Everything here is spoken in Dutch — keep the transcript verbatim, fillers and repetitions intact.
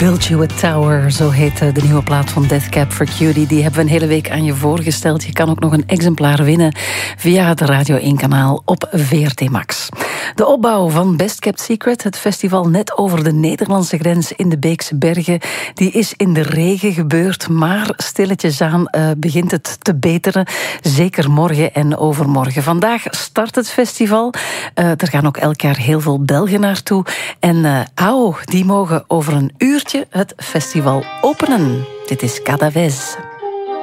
Build You a Tower, zo heet de nieuwe plaat van Death Cab for Cutie. Die hebben we een hele week aan je voorgesteld. Je kan ook nog een exemplaar winnen via het Radio één kanaal op V R T Max. De opbouw van Best Kept Secret, het festival net over de Nederlandse grens in de Beekse Bergen, die is in de regen gebeurd, maar stilletjes aan uh, begint het te beteren. Zeker morgen en overmorgen. Vandaag start het festival. Uh, er gaan ook elk jaar heel veel Belgen naartoe. En uh, au, die mogen over een uurtje het festival openen. Dit is Cadaves.